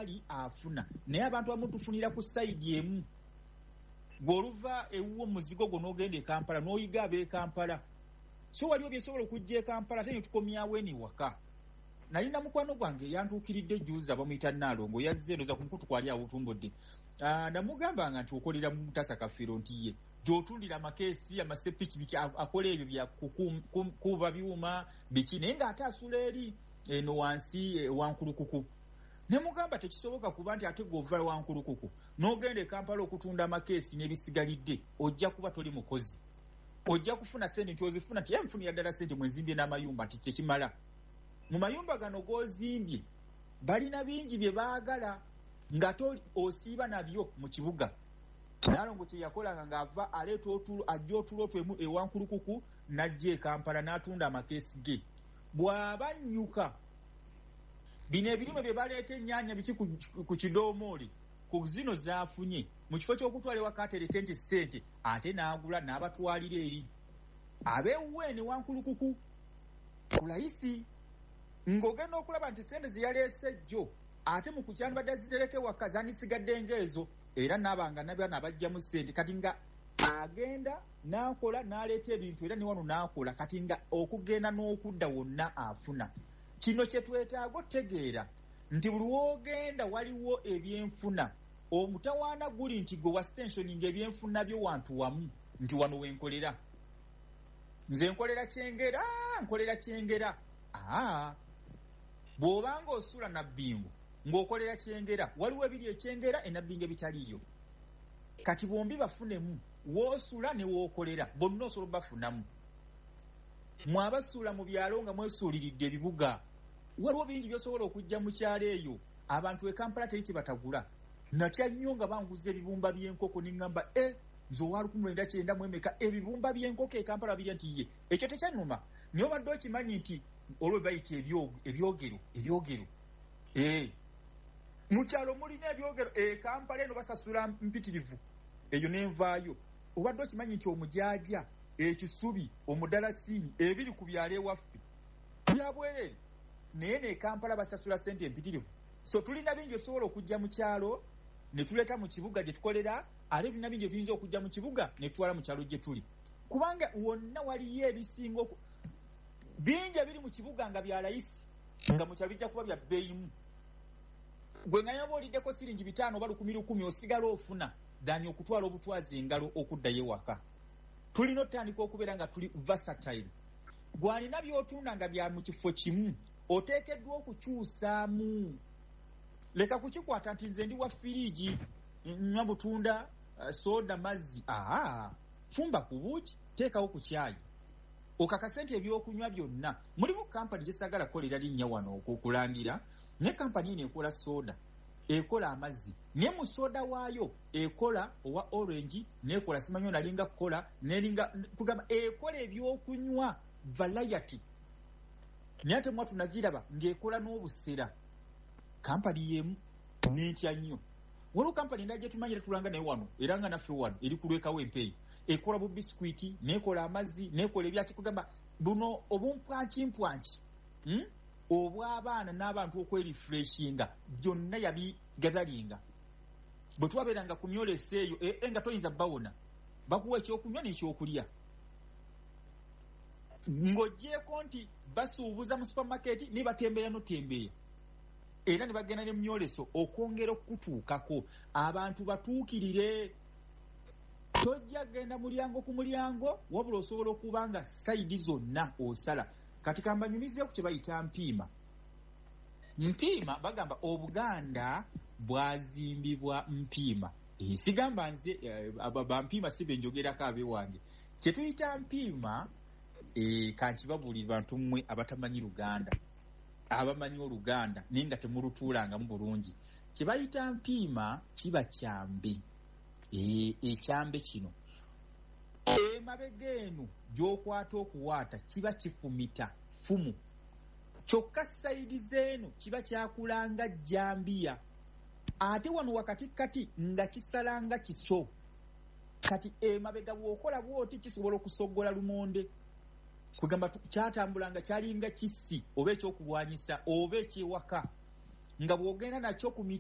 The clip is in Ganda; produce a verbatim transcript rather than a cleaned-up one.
gyali afuna naye abantu abamu tufunira ku sayidi emu gw'oluva ewuwo muzigo gwo n'ogenda e Kampala n'oyiga ab'e Kampala so waliwo byesobola okujja e Kampala ate ne tukomyawo eni waka. Nalina mukwano gwange yantuukiridde juuza bamuyita Naalongo yazze ndoza ku mukutu kwali awutumbudde. Ah, namugambanga nti okolera mu Mutasa Kafiro nti ye gy'otundira amakeesi amasepiki biki akola ebyo bya kuba byuma biki naye ng'ate asula eri eno wansi wankulukuku. Ne mugamba tekisoboka kuba nti ate gw'ova wankulukuku n'ogenda e Kampala okutunda amakeesi n'ebisigalidde ojja kuba toli mukozi. Ojja kufuna sente nti ozifuna nti yamfunira ddala sente mwenzimbye n'amayumba nti tekimala. Mu mayumba gano g'ozimbye balina bingi bye baagala nga toli osiiba nabyo mu kibuga. Naalongo kye yakolanga ng'ava aleeta otulo ajja otulo twemu ewankulukuku n'ajja e Kampala n'atunda amakeesi ge. Bw'aba nnyuka bino ebirime bye baleeta ennyaanya biki ku kidoomooli ku zino zaafunye mu kifo ky'okutwala ewaka atereke nti ssente ate n'agula n'abatwalira eri ab'ewuweene wankulukuku ku layisi ng'ogenda okulaba nti ssente ze yaleese jjo ate mu kukyani badde zitereke waka zandisigadde ng'ezo era n'abanga nabyana abajjamu ssente kati nga agenda n'akola n'aleeta ebintu era ne wano n'akola kati nga okugenda n'okudda wonna afuna. Kino kye twetaaga otegeera nti buli w'ogenda waliwo ebyenfuna. Omutawaana guli nti gwe wasitensioninga ebyenfuna byo wantu wamu nti wano wenkolera. Nze nkolera Kyengera, nkolera Kyengera. Ah, bw'obanga osula Nabbingo ng'okolera Kyengera waliwo ebiri ekyengera e Nabbingo ebitaliyo. Kati bombi bafunemu w'osula ne w'okolera bonna osobola bafunamu. Mwabasuula mu byalo nga mwesuuliridde ebibuga waliwo bingi by'osobola okujja mu kyalo eyo abantu e Kampala teri kye batagula. Natya nnyo nga banguza ebibumba by'enkoko ne ŋŋamba e nze owa lukumi lwenda kyenda mu emeka ebibumba by'enkoko e Kampala birya nti ye ekyo tekyannuma naye obadde okimanyi nti olwo bayita ebyogero ebyogero ee mu kyalo mulina ebyogero e Kampala eno basasula mpitirivu eyo n'envaayo. Obadde okimanyi nti omujaaja ekisubi omudalasiini ebiri ku byalo ewaffe byabwerere naye ne Kampala basasula ssente empitirivu. So tulina bingi osobola okujja mu kyalo ne tuleeta mu kibuga gye tukolera ate tulina bingi tuyinza okujja mu kibuga ne tutwala mu kyalo gye tuli kubanga wonna waliyo ebisinga bingi ebiri mu kibuga nga bya layisi nga mu kyalo bijja kuba bya bbeeyimu. Gwe nga nyoba oliddeko siringi bitaano oba lukumi lukumi osigala ofuna dani okutwala obutwazi engalo okuddayo ewaka. Tulina otandika okubeera nga tuli versatile. Gwalina by'otunda nga bya mu kifo kimu oteekeddwa okukyusaamu. Leka kukikwata nti nze ndi wa firiigi nywa butunda uh, soda mazzi. Aha, fumba ku buuki teekawo ku kyayi okakase nti ebyokunywa byonna mulimu kampani gyesagala kukolera linnya wano okukulangira ne kampani eno ekola soda ekola amazzi ne mu soda waayo ekola owa orange nekola simanyo nalinga kola nelinga kugamba ekola ebyokunywa variety nyate mwatu najiraba ngekola n'obusera kampani yemu n'entya nnyo waliwo kampani ndaje tumanyira tulanga naye wano era nga naffe wano eri kulweka wempeyi ekola bu biscuiti nekola amazzi nekola ebyaki kugamba buno obumpwanki mpwanki hmm? obw'abaana n'abantu okwerefreshinga byonna yabigathalinga bwe twabeeranga ku myolese eyo e, nga toyinza bawona bakuwa ekyokunywa n'ekyokulya ng'oggyeko nti basuubuza mu supermarket ne batembeeya notembeeya era ne bagenda ne myoleso okwongera okutuukako abantu batuukirire tojja genda mulyango ku mulyango wabula osobola okuba nga sayidi zonna osala kati kambanyumizeeku kye bayita mpiima mpiima bagamba obuganda bwazimbibwa mpiima e, sigamba nze e, bampiima si benjogerako abe wange kye tuyita mpiima e, kankibabuulira bantu mmwe abatamanyi Luganda abamanyi Oluganda naye nga temulutuulangamu bulungi kye bayita mpiima kiba kyambe e, ekyambe kino emabega eno gy'okwata okuwaata kiba kifumita fumu kyokka sayidi zeeno kiba kyakulanga jambiya ate wano wakati kati nga kisalanga kiso kati emabega bw'okola bw'oti kisobola okusoggola lumonde kugamba kyatambulanga kyalinga kisi oba ekyokubwanyisa oba ekyewaka nga bw'ogenda nakyo ku